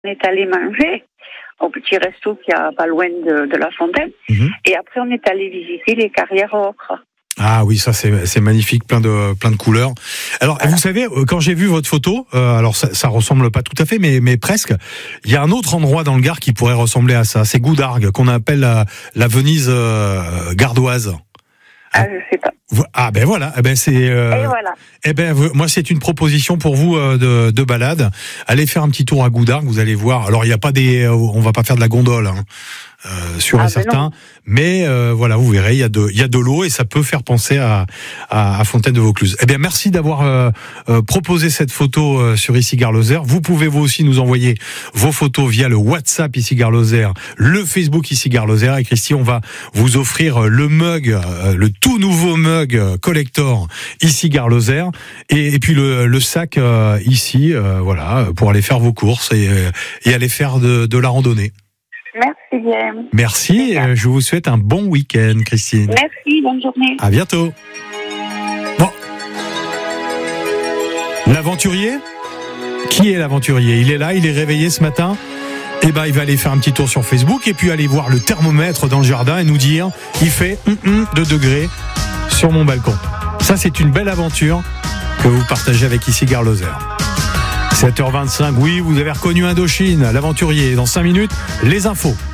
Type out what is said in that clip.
on est allé manger au petit resto qui est pas loin de la fontaine. Et après, on est allé visiter les carrières ocre. Ah oui, ça c'est magnifique, plein de couleurs. Alors, vous savez, quand j'ai vu votre photo, alors ça ressemble pas tout à fait, mais presque. Il y a un autre endroit dans le Gard qui pourrait ressembler à ça. C'est Goudargues, qu'on appelle la Venise gardoise. Ah, je sais pas. Ah ben voilà, c'est. Et voilà. Moi c'est une proposition pour vous de balade. Allez faire un petit tour à Goudargues, vous allez voir. Alors il y a pas on va pas faire de la gondole, sûr et certain. Mais voilà, vous verrez, il y a de l'eau et ça peut faire penser à Fontaine de Vaucluse. Eh bien, merci d'avoir proposé cette photo sur Ici Gare Lozère. Vous pouvez vous aussi nous envoyer vos photos via le WhatsApp Ici Gare Lozère, le Facebook Ici Gare Lozère. Et Christy, on va vous offrir le mug, le tout nouveau mug collector Ici Gare Lozère, et puis le sac ici, voilà, pour aller faire vos courses et aller faire de la randonnée. Merci bien. Merci, je vous souhaite un bon week-end, Christine. Merci, bonne journée. À bientôt. Bon. L'aventurier ? Qui est l'aventurier ? Il est là, il est réveillé ce matin. Eh ben, il va aller faire un petit tour sur Facebook et puis aller voir le thermomètre dans le jardin et nous dire il fait 2 degrés sur mon balcon. Ça, c'est une belle aventure que vous partagez avec Ici Gare Lozère. 7h25, oui, vous avez reconnu Indochine, l'aventurier. Dans 5 minutes, les infos.